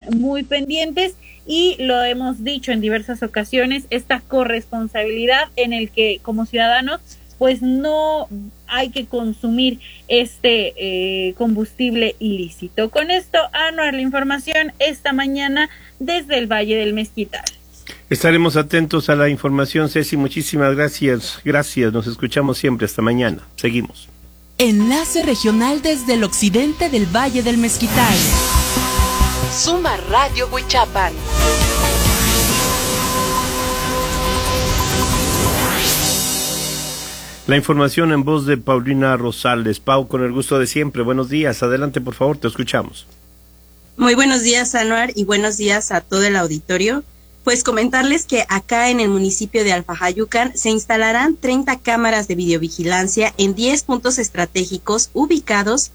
muy pendientes y lo hemos dicho en diversas ocasiones, esta corresponsabilidad en el que como ciudadanos pues no hay que consumir este combustible ilícito. Con esto, Anuar, la información esta mañana desde el Valle del Mezquital. Estaremos atentos a la información, Ceci, muchísimas gracias. Gracias, nos escuchamos siempre, hasta mañana. Seguimos. Enlace regional desde el occidente del Valle del Mezquital. Suma Radio Huichapan. La información en voz de Paulina Rosales. Pau, con el gusto de siempre. Buenos días. Adelante, por favor, te escuchamos. Muy buenos días, Anuar, y buenos días a todo el auditorio. Pues comentarles que acá en el municipio de Alfajayucan se instalarán 30 cámaras de videovigilancia en 10 puntos estratégicos ubicados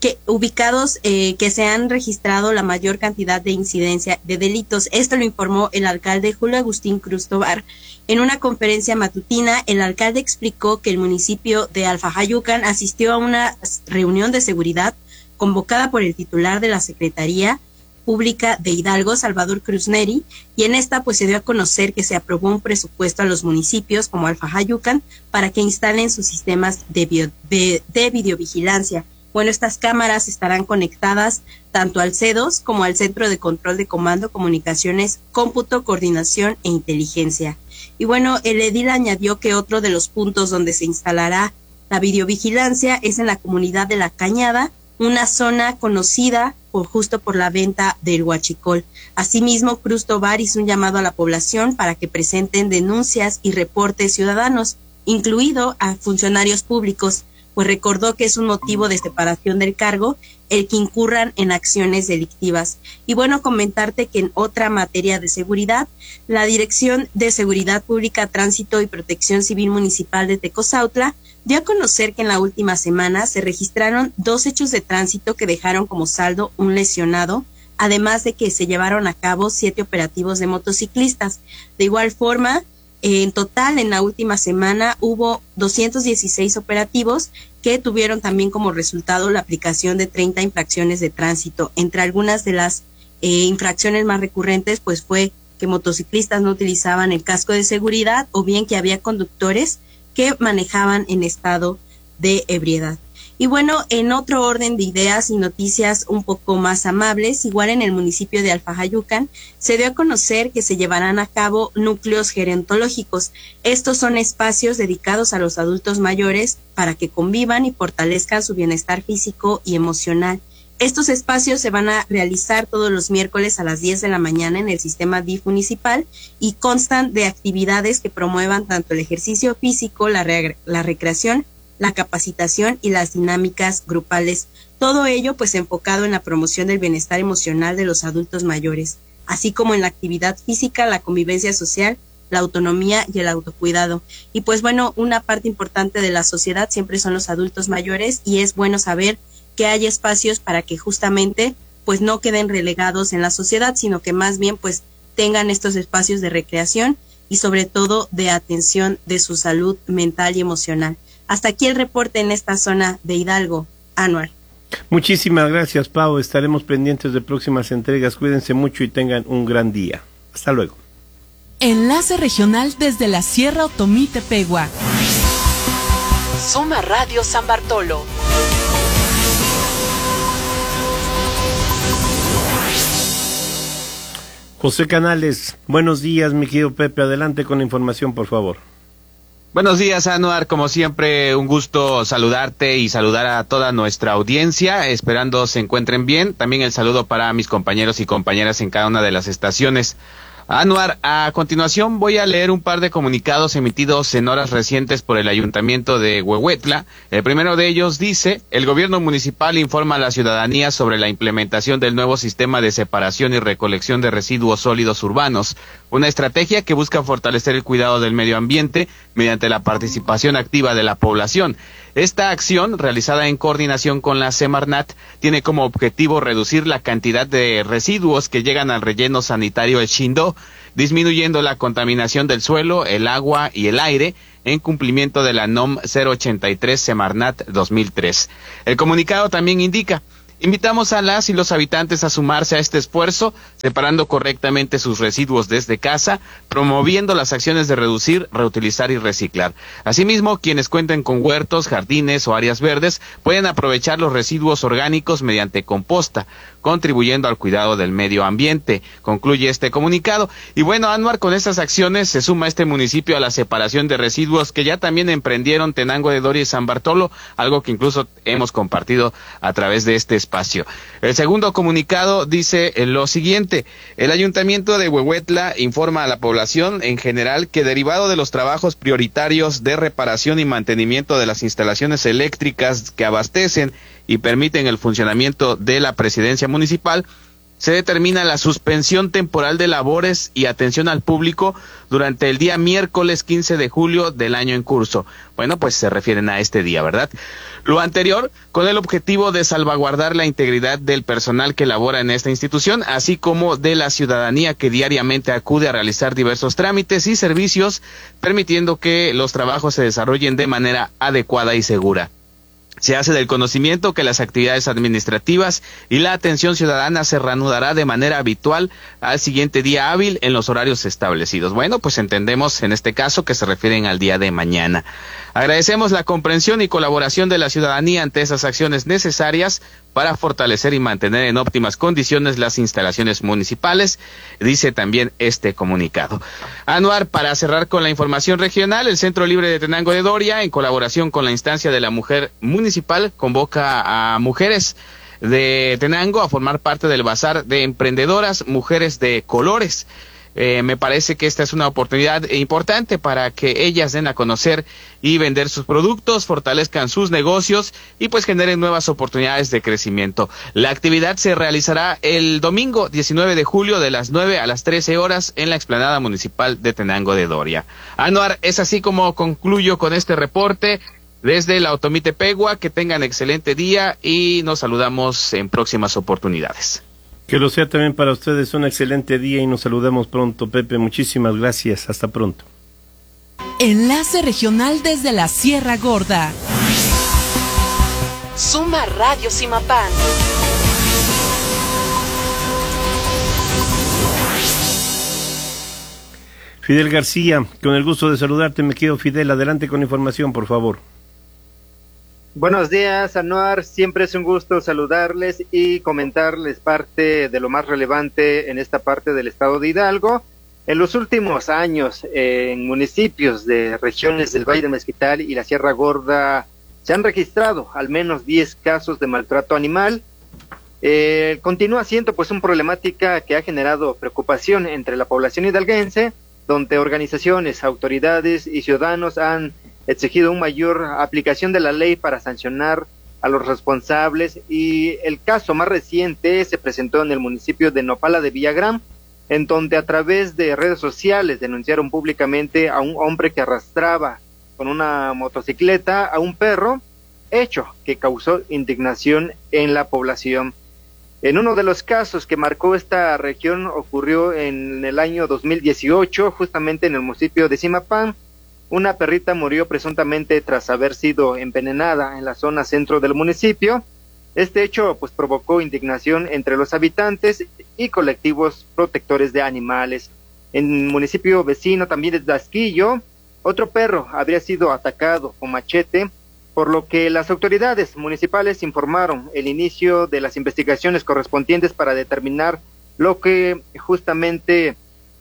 que se han registrado la mayor cantidad de incidencia de delitos. Esto lo informó el alcalde Julio Agustín Cruz Tobar. En una conferencia matutina, el alcalde explicó que el municipio de Alfajayucan asistió a una reunión de seguridad convocada por el titular de la Secretaría Pública de Hidalgo, Salvador Cruz Neri, y en esta pues se dio a conocer que se aprobó un presupuesto a los municipios como Alfajayucan para que instalen sus sistemas de videovigilancia. Bueno, estas cámaras estarán conectadas tanto al C2 como al Centro de Control de Comando, Comunicaciones, Cómputo, Coordinación e Inteligencia. Y bueno, el edil añadió que otro de los puntos donde se instalará la videovigilancia es en la comunidad de La Cañada, una zona conocida justo por la venta del huachicol. Asimismo, Cruz Tobar hizo un llamado a la población para que presenten denuncias y reportes ciudadanos, incluido a funcionarios públicos, pues recordó que es un motivo de separación del cargo el que incurran en acciones delictivas. Y bueno, comentarte que en otra materia de seguridad, la Dirección de Seguridad Pública, Tránsito y Protección Civil Municipal de Tecozautla dio a conocer que en la última semana se registraron 2 hechos de tránsito que dejaron como saldo un lesionado, además de que se llevaron a cabo 7 operativos de motociclistas. De igual forma, en total, en la última semana hubo 216 operativos que tuvieron también como resultado la aplicación de 30 infracciones de tránsito. Entre algunas de las infracciones más recurrentes, pues fue que motociclistas no utilizaban el casco de seguridad o bien que había conductores que manejaban en estado de ebriedad. Y bueno, en otro orden de ideas y noticias un poco más amables, igual en el municipio de Alfajayucan, se dio a conocer que se llevarán a cabo núcleos gerontológicos. Estos son espacios dedicados a los adultos mayores para que convivan y fortalezcan su bienestar físico y emocional. Estos espacios se van a realizar todos los miércoles a las 10 de la mañana en el sistema DIF municipal y constan de actividades que promuevan tanto el ejercicio físico, la recreación, la capacitación y las dinámicas grupales. Todo ello pues enfocado en la promoción del bienestar emocional de los adultos mayores, así como en la actividad física, la convivencia social, la autonomía y el autocuidado. Y pues bueno, una parte importante de la sociedad siempre son los adultos mayores y es bueno saber que hay espacios para que justamente pues no queden relegados en la sociedad, sino que más bien pues tengan estos espacios de recreación y sobre todo de atención de su salud mental y emocional. Hasta aquí el reporte en esta zona de Hidalgo. Anuar. Muchísimas gracias, Pau. Estaremos pendientes de próximas entregas. Cuídense mucho y tengan un gran día. Hasta luego. Enlace regional desde la Sierra Otomí Tepehua. Suma Radio San Bartolo. José Canales, buenos días, mi querido Pepe. Adelante con la información, por favor. Buenos días, Anuar. Como siempre, un gusto saludarte y saludar a toda nuestra audiencia, esperando se encuentren bien. También el saludo para mis compañeros y compañeras en cada una de las estaciones. Anuar, a continuación voy a leer un par de comunicados emitidos en horas recientes por el Ayuntamiento de Huehuetla. El primero de ellos dice: el gobierno municipal informa a la ciudadanía sobre la implementación del nuevo sistema de separación y recolección de residuos sólidos urbanos, una estrategia que busca fortalecer el cuidado del medio ambiente mediante la participación activa de la población. Esta acción, realizada en coordinación con la Semarnat, tiene como objetivo reducir la cantidad de residuos que llegan al relleno sanitario El Chindó, disminuyendo la contaminación del suelo, el agua y el aire, en cumplimiento de la NOM 083 Semarnat 2003. El comunicado también indica: Invitamos a las y los habitantes a sumarse a este esfuerzo, separando correctamente sus residuos desde casa, promoviendo las acciones de reducir, reutilizar y reciclar. Asimismo, quienes cuenten con huertos, jardines o áreas verdes pueden aprovechar los residuos orgánicos mediante composta, contribuyendo al cuidado del medio ambiente, concluye este comunicado. Y bueno, Anwar, con estas acciones se suma este municipio a la separación de residuos que ya también emprendieron Tenango de Doria y San Bartolo, algo que incluso hemos compartido a través de este espacio. El segundo comunicado dice lo siguiente: el Ayuntamiento de Huehuetla informa a la población en general que derivado de los trabajos prioritarios de reparación y mantenimiento de las instalaciones eléctricas que abastecen y permiten el funcionamiento de la presidencia municipal, se determina la suspensión temporal de labores y atención al público durante el día miércoles 15 de julio del año en curso. Bueno, pues se refieren a este día, ¿verdad? Lo anterior con el objetivo de salvaguardar la integridad del personal que labora en esta institución, así como de la ciudadanía que diariamente acude a realizar diversos trámites y servicios, permitiendo que los trabajos se desarrollen de manera adecuada y segura. Se hace del conocimiento que las actividades administrativas y la atención ciudadana se reanudará de manera habitual al siguiente día hábil en los horarios establecidos. Bueno, pues entendemos en este caso que se refieren al día de mañana. Agradecemos la comprensión y colaboración de la ciudadanía ante esas acciones necesarias para fortalecer y mantener en óptimas condiciones las instalaciones municipales, dice también este comunicado. Anwar, para cerrar con la información regional, el Centro Libre de Tenango de Doria, en colaboración con la instancia de la mujer municipal, convoca a mujeres de Tenango a formar parte del bazar de emprendedoras Mujeres de Colores. Me parece que esta es una oportunidad importante para que ellas den a conocer y vender sus productos, fortalezcan sus negocios y pues generen nuevas oportunidades de crecimiento. La actividad se realizará el domingo 19 de julio de las 9 a las 13 horas en la explanada municipal de Tenango de Doria. Anuar, es así como concluyo con este reporte desde la Otomite Pegua. Que tengan excelente día y nos saludamos en próximas oportunidades. Que lo sea también para ustedes un excelente día y nos saludamos pronto, Pepe. Muchísimas gracias. Hasta pronto. Enlace regional desde la Sierra Gorda. Suma Radio Simapán. Fidel García, con el gusto de saludarte, me quedo Fidel. Adelante con información, por favor. Buenos días, Anuar. Siempre es un gusto saludarles y comentarles parte de lo más relevante en esta parte del estado de Hidalgo. En los últimos años, en municipios de regiones del Valle del Mezquital y la Sierra Gorda, se han registrado al menos 10 casos de maltrato animal. Continúa siendo pues una problemática que ha generado preocupación entre la población hidalguense, donde organizaciones, autoridades y ciudadanos han exigido una mayor aplicación de la ley para sancionar a los responsables, y el caso más reciente se presentó en el municipio de Nopala de Villagrán, en donde a través de redes sociales denunciaron públicamente a un hombre que arrastraba con una motocicleta a un perro, hecho que causó indignación en la población. En uno de los casos que marcó esta región ocurrió en el año 2018, justamente en el municipio de Simapán. Una perrita murió presuntamente tras haber sido envenenada en la zona centro del municipio. Este hecho pues provocó indignación entre los habitantes y colectivos protectores de animales. En el municipio vecino también de Dasquillo, otro perro habría sido atacado con machete, por lo que las autoridades municipales informaron el inicio de las investigaciones correspondientes para determinar lo que justamente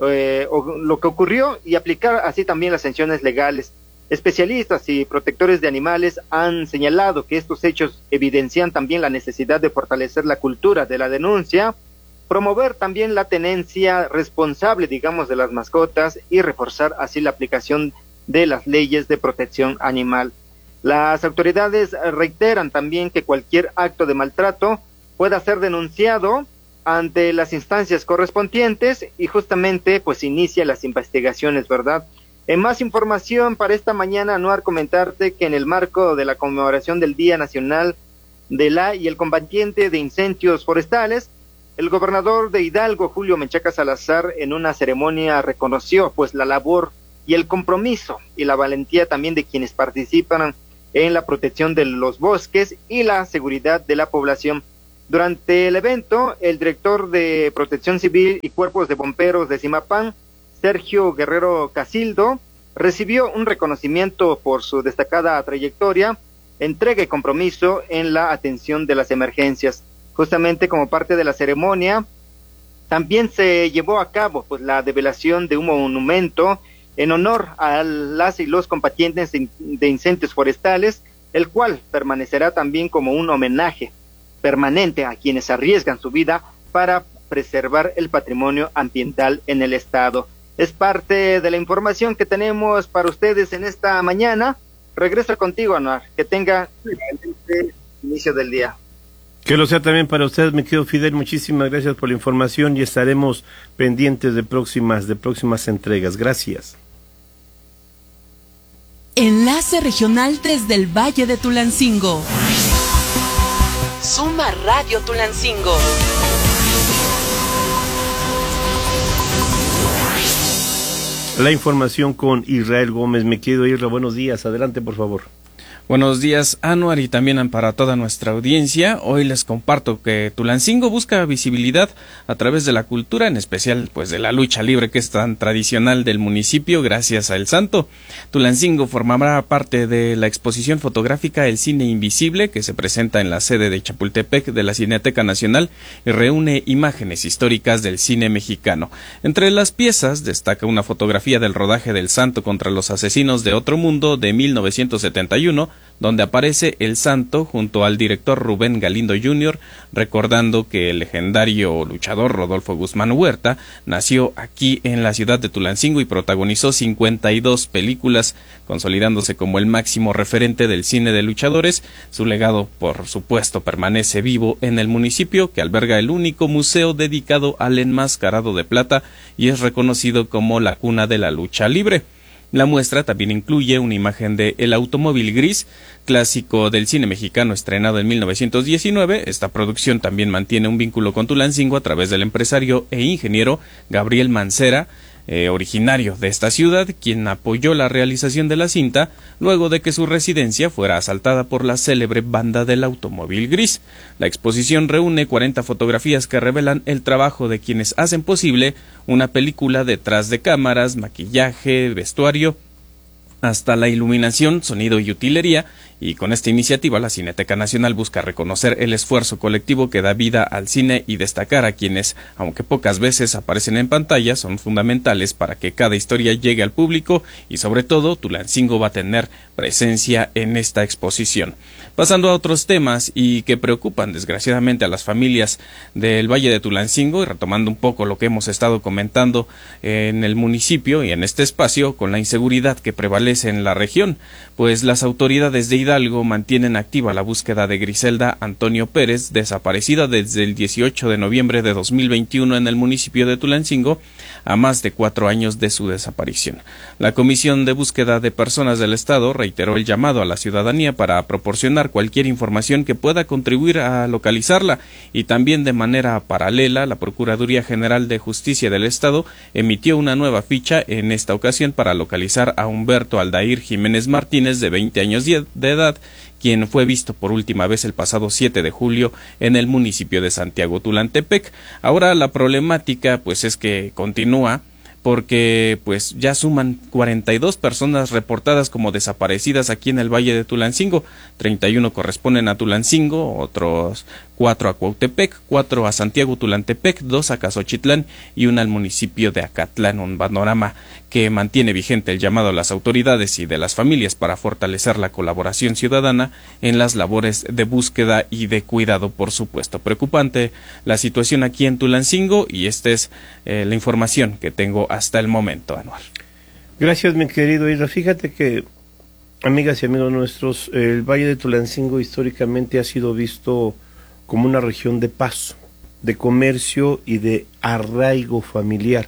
lo que ocurrió y aplicar así también las sanciones legales. Especialistas y protectores de animales han señalado que estos hechos evidencian también la necesidad de fortalecer la cultura de la denuncia, promover también la tenencia responsable, digamos, de las mascotas y reforzar así la aplicación de las leyes de protección animal. Las autoridades reiteran también que cualquier acto de maltrato pueda ser denunciado ante las instancias correspondientes y justamente pues inicia las investigaciones, ¿verdad? En más información para esta mañana, Anuar, comentarte que en el marco de la conmemoración del Día Nacional de la y el Combatiente de Incendios Forestales, el gobernador de Hidalgo, Julio Menchaca Salazar, en una ceremonia reconoció pues la labor y el compromiso y la valentía también de quienes participan en la protección de los bosques y la seguridad de la población. Durante el evento, el director de Protección Civil y Cuerpos de Bomberos de Zimapán, Sergio Guerrero Casildo, recibió un reconocimiento por su destacada trayectoria, entrega y compromiso en la atención de las emergencias. Justamente como parte de la ceremonia, también se llevó a cabo pues la develación de un monumento en honor a las y los combatientes de incendios forestales, el cual permanecerá también como un homenaje permanente a quienes arriesgan su vida para preservar el patrimonio ambiental en el estado. Es parte de la información que tenemos para ustedes en esta mañana. Regreso contigo, Anuar. Que tenga un excelente inicio del día. Que lo sea también para usted, mi querido Fidel. Muchísimas gracias por la información y estaremos pendientes de próximas entregas. Gracias. Enlace regional desde el Valle de Tulancingo. Suma Radio Tulancingo. La información con Israel Gómez. Me quedo, Israel. Buenos días. Adelante, por favor. Buenos días, Anuar, y también para toda nuestra audiencia. Hoy les comparto que Tulancingo busca visibilidad a través de la cultura, en especial pues de la lucha libre, que es tan tradicional del municipio gracias a El Santo. Tulancingo formará parte de la exposición fotográfica El Cine Invisible, que se presenta en la sede de Chapultepec de la Cineteca Nacional y reúne imágenes históricas del cine mexicano. Entre las piezas destaca una fotografía del rodaje del Santo contra los asesinos de Otro Mundo de 1971, donde aparece El Santo junto al director Rubén Galindo Jr., recordando que el legendario luchador Rodolfo Guzmán Huerta nació aquí en la ciudad de Tulancingo y protagonizó 52 películas, consolidándose como el máximo referente del cine de luchadores. Su legado, por supuesto, permanece vivo en el municipio, que alberga el único museo dedicado al enmascarado de plata y es reconocido como la cuna de la lucha libre. La muestra también incluye una imagen de El Automóvil Gris, clásico del cine mexicano estrenado en 1919. Esta producción también mantiene un vínculo con Tulancingo a través del empresario e ingeniero Gabriel Mancera, originario de esta ciudad, quien apoyó la realización de la cinta luego de que su residencia fuera asaltada por la célebre banda del Automóvil Gris. La exposición reúne 40 fotografías que revelan el trabajo de quienes hacen posible una película detrás de cámaras, maquillaje, vestuario, hasta la iluminación, sonido y utilería, y con esta iniciativa la Cineteca Nacional busca reconocer el esfuerzo colectivo que da vida al cine y destacar a quienes, aunque pocas veces aparecen en pantalla, son fundamentales para que cada historia llegue al público y sobre todo Tulancingo va a tener presencia en esta exposición. Pasando a otros temas y que preocupan desgraciadamente a las familias del Valle de Tulancingo y retomando un poco lo que hemos estado comentando en el municipio y en este espacio con la inseguridad que prevalece en la región, pues las autoridades de Hidalgo mantienen activa la búsqueda de Griselda Antonio Pérez, desaparecida desde el 18 de noviembre de 2021 en el municipio de Tulancingo, a más de 4 años de su desaparición. La Comisión de Búsqueda de Personas del Estado reiteró el llamado a la ciudadanía para proporcionar cualquier información que pueda contribuir a localizarla y también de manera paralela la Procuraduría General de Justicia del Estado emitió una nueva ficha en esta ocasión para localizar a Humberto Aldair Jiménez Martínez, de 20 años de edad, quien fue visto por última vez el pasado 7 de julio en el municipio de Santiago Tulantepec. Ahora la problemática pues es que continúa porque pues ya suman 42 personas reportadas como desaparecidas aquí en el Valle de Tulancingo. 31 corresponden a Tulancingo, otros 4 a Cuautepec, 4 a Santiago Tulantepec, 2 a Cazochitlán y 1 al municipio de Acatlán. Un panorama que mantiene vigente el llamado a las autoridades y de las familias para fortalecer la colaboración ciudadana en las labores de búsqueda y de cuidado, por supuesto. Preocupante la situación aquí en Tulancingo y esta es la información que tengo hasta el momento, Anuar. Gracias, mi querido Isra. Fíjate que, amigas y amigos nuestros, el Valle de Tulancingo históricamente ha sido visto como una región de paso, de comercio y de arraigo familiar.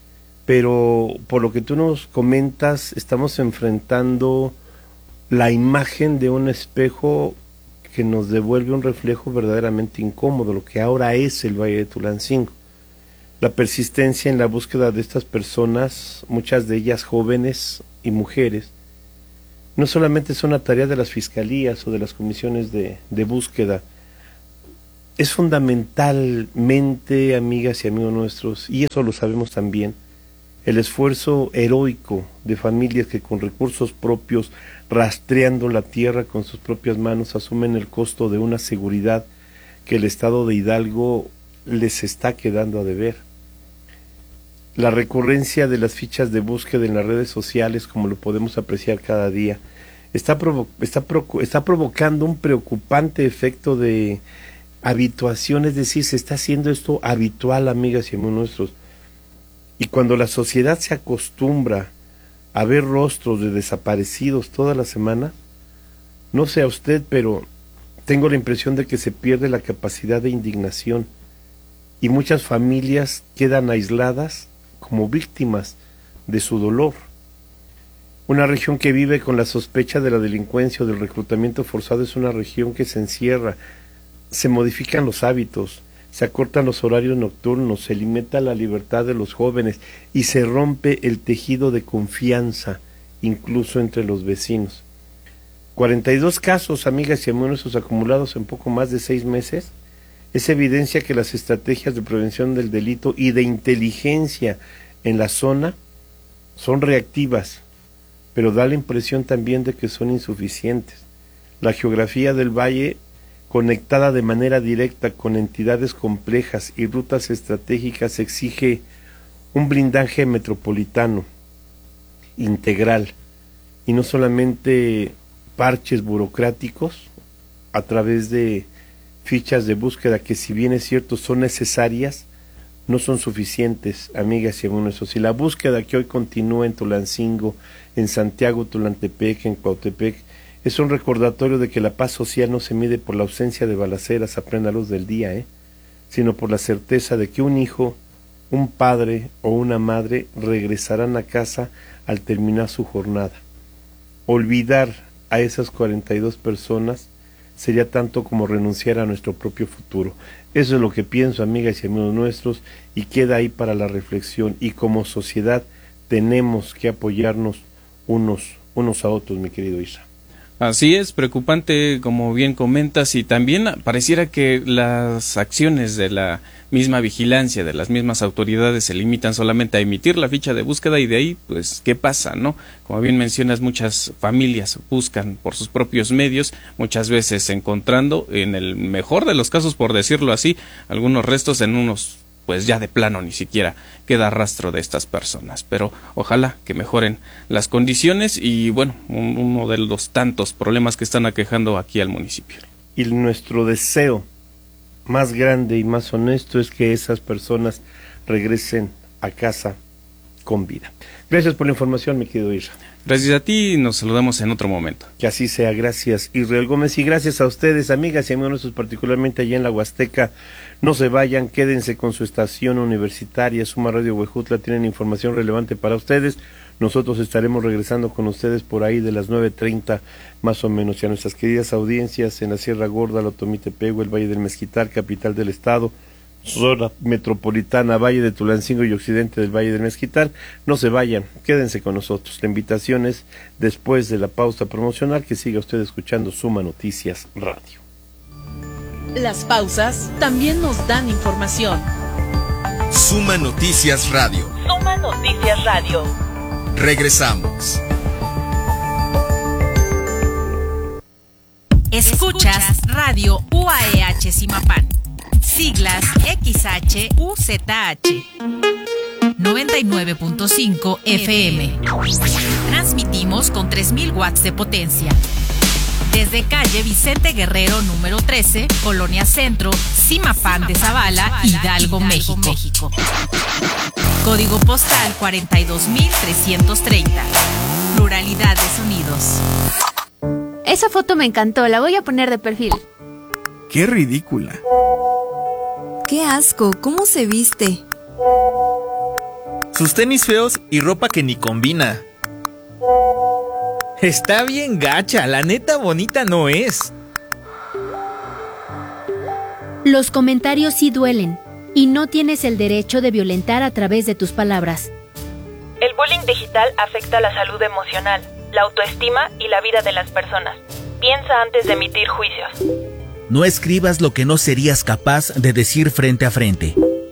Pero por lo que tú nos comentas, estamos enfrentando la imagen de un espejo que nos devuelve un reflejo verdaderamente incómodo, lo que ahora es el Valle de Tulancingo. La persistencia en la búsqueda de estas personas, muchas de ellas jóvenes y mujeres, no solamente son una tarea de las fiscalías o de las comisiones de búsqueda, es fundamentalmente, amigas y amigos nuestros, y eso lo sabemos también, el esfuerzo heroico de familias que con recursos propios, rastreando la tierra con sus propias manos, asumen el costo de una seguridad que el Estado de Hidalgo les está quedando a deber. La recurrencia de las fichas de búsqueda en las redes sociales, como lo podemos apreciar cada día, está provocando un preocupante efecto de habituación, es decir, se está haciendo esto habitual, amigas y amigos nuestros. Y cuando la sociedad se acostumbra a ver rostros de desaparecidos toda la semana, no sé a usted, pero tengo la impresión de que se pierde la capacidad de indignación y muchas familias quedan aisladas como víctimas de su dolor. Una región que vive con la sospecha de la delincuencia o del reclutamiento forzado es una región que se encierra, se modifican los hábitos, se acortan los horarios nocturnos, se limita la libertad de los jóvenes y se rompe el tejido de confianza, incluso entre los vecinos. 42 casos, amigas y amigos, acumulados en poco más de 6 meses, es evidencia que las estrategias de prevención del delito y de inteligencia en la zona son reactivas, pero da la impresión también de que son insuficientes. La geografía del valle, conectada de manera directa con entidades complejas y rutas estratégicas, exige un blindaje metropolitano integral y no solamente parches burocráticos a través de fichas de búsqueda que, si bien es cierto son necesarias, no son suficientes, amigas y amigos. Si la búsqueda que hoy continúa en Tulancingo, en Santiago, Tulantepec, en Cuautepec, es un recordatorio de que la paz social no se mide por la ausencia de balaceras a plena luz del día, sino por la certeza de que un hijo, un padre o una madre regresarán a casa al terminar su jornada. Olvidar a esas 42 personas sería tanto como renunciar a nuestro propio futuro. Eso es lo que pienso, amigas y amigos nuestros, y queda ahí para la reflexión. Y como sociedad tenemos que apoyarnos unos a otros, mi querido Isra. Así es, preocupante, como bien comentas, y también pareciera que las acciones de la misma vigilancia, de las mismas autoridades, se limitan solamente a emitir la ficha de búsqueda y de ahí, pues, ¿qué pasa, no? Como bien mencionas, muchas familias buscan por sus propios medios, muchas veces encontrando, en el mejor de los casos, por decirlo así, algunos restos en unos, pues ya de plano ni siquiera queda rastro de estas personas, pero ojalá que mejoren las condiciones y bueno, uno de los tantos problemas que están aquejando aquí al municipio. Y nuestro deseo más grande y más honesto es que esas personas regresen a casa con vida. Gracias por la información, mi querido Isra. Gracias a ti y nos saludamos en otro momento. Que así sea, gracias Israel Gómez, y gracias a ustedes, amigas y amigos nuestros, particularmente allá en la Huasteca. No se vayan, quédense con su estación universitaria, Suma Radio Huejutla, tienen información relevante para ustedes. Nosotros estaremos regresando con ustedes por ahí de las 9:30 más o menos, y a nuestras queridas audiencias en la Sierra Gorda, Lotomitepego, el Valle del Mezquital, capital del estado, zona metropolitana, Valle de Tulancingo y occidente del Valle del Mezquital. No se vayan, quédense con nosotros. La invitación es, después de la pausa promocional, que siga usted escuchando Suma Noticias Radio. Las pausas también nos dan información. Suma Noticias Radio. Suma Noticias Radio. Regresamos. Escuchas Radio UAEH Zimapán. Siglas XHUZH. 99.5 FM. Transmitimos con 3000 watts de potencia. Desde calle Vicente Guerrero número 13, Colonia Centro, Zimapán de Zavala, Hidalgo, México. Código postal 42330. Pluralidad de sonidos. Esa foto me encantó, la voy a poner de perfil. ¡Qué ridícula! ¡Qué asco! ¿Cómo se viste? Sus tenis feos y ropa que ni combina. Está bien gacha, la neta bonita no es. Los comentarios sí duelen, y no tienes el derecho de violentar a través de tus palabras. El bullying digital afecta la salud emocional, la autoestima y la vida de las personas. Piensa antes de emitir juicios. No escribas lo que no serías capaz de decir frente a frente.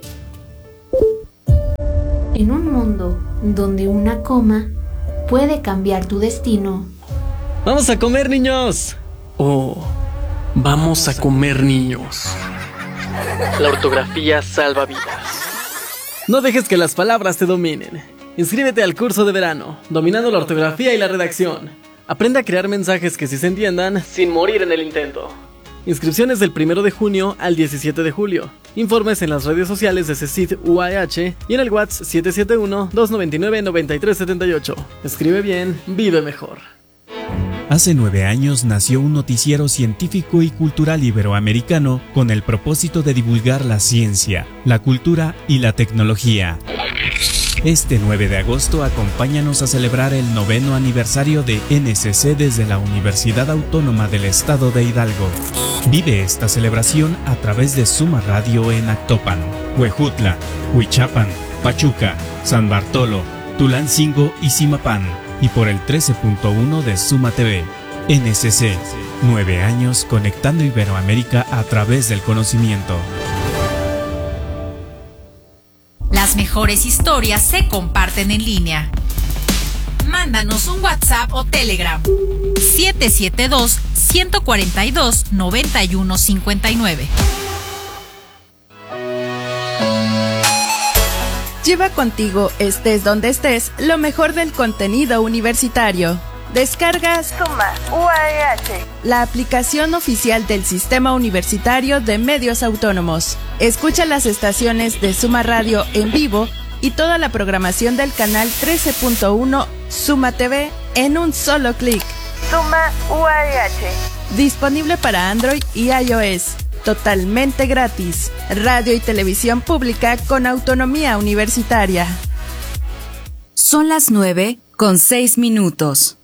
En un mundo donde una coma puede cambiar tu destino. ¡Vamos a comer, niños! Vamos a comer, niños. La ortografía salva vidas. No dejes que las palabras te dominen. Inscríbete al curso de verano, dominando la ortografía y la redacción. Aprende a crear mensajes que sí se entiendan sin morir en el intento. Inscripciones del 1 de junio al 17 de julio. Informes en las redes sociales de CECID UAH y en el WhatsApp 771-299-9378. Escribe bien, vive mejor. Hace 9 años nació un noticiero científico y cultural iberoamericano con el propósito de divulgar la ciencia, la cultura y la tecnología. Este 9 de agosto acompáñanos a celebrar el 9º aniversario de NSC desde la Universidad Autónoma del Estado de Hidalgo. Vive esta celebración a través de Suma Radio en Actopan, Huejutla, Huichapan, Pachuca, San Bartolo, Tulancingo y Zimapán, y por el 13.1 de Suma TV. NSC, 9 años conectando Iberoamérica a través del conocimiento. Las mejores historias se comparten en línea. Mándanos un WhatsApp o Telegram. 772-142-9159. Lleva contigo, estés donde estés, lo mejor del contenido universitario. Descargas Suma UAH, la aplicación oficial del Sistema Universitario de Medios Autónomos. Escucha las estaciones de Suma Radio en vivo y toda la programación del canal 13.1 Suma TV en un solo clic. Suma UAH. Disponible para Android y iOS. Totalmente gratis. Radio y televisión pública con autonomía universitaria. Son las 9:06.